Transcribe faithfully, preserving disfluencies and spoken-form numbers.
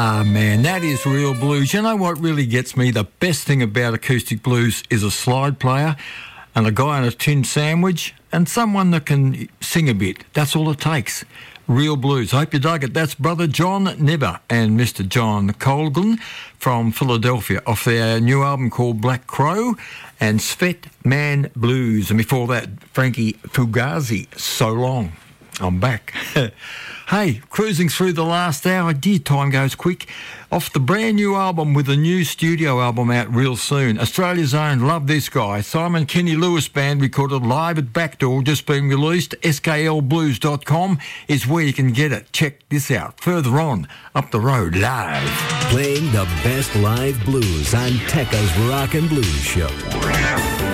Ah, man, that is real blues. You know what really gets me? The best thing about acoustic blues is a slide player and a guy on a tin sandwich and someone that can sing a bit. That's all it takes. Real blues. Hope you dug it. That's Brother John Nibber and Mister John Colgan from Philadelphia off their new album called Black Crow and Svet Man Blues. And before that, Frankie Fugazi, So Long. I'm back. Hey, cruising through the last hour. Dear, time goes quick. Off the brand new album with a new studio album out real soon. Australia's own Love This Guy. Simon Kenny Lewis Band recorded live at Backdoor, just being released. S K L blues dot com is where you can get it. Check this out. Further on, up the road, live. Playing the best live blues on Tekka's Rock and Blues Show.